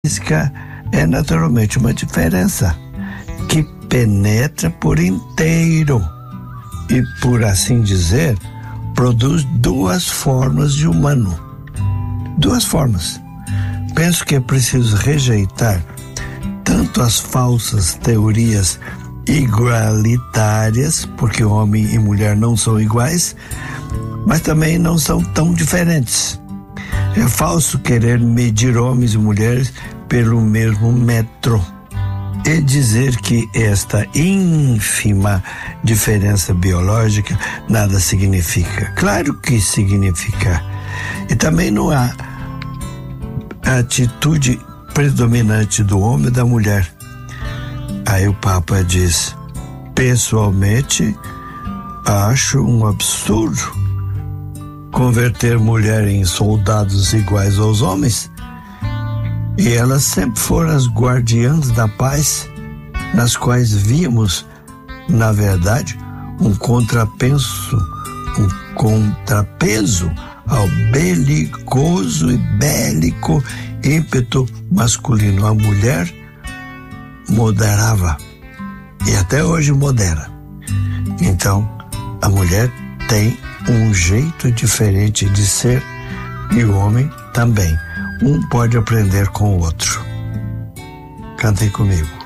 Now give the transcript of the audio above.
física é naturalmente uma diferença que penetra por inteiro e, por assim dizer, produz duas formas de humano. Duas formas. Penso que é preciso rejeitar tanto as falsas teorias igualitárias, porque homem e mulher não são iguais, mas também não são tão diferentes. É falso querer medir homens e mulheres pelo mesmo metro e dizer que esta ínfima diferença biológica nada significa. Claro que significa. E também não há atitude predominante do homem e da mulher. Aí o Papa diz: pessoalmente, acho um absurdo converter mulher em soldados iguais aos homens, e elas sempre foram as guardiãs da paz, nas quais víamos, na verdade, um contrapeso ao belicoso e bélico ímpeto masculino. A mulher moderava, e até hoje modera. Então, a mulher tem um jeito diferente de ser, e o homem também. Um pode aprender com o outro. Cantem comigo.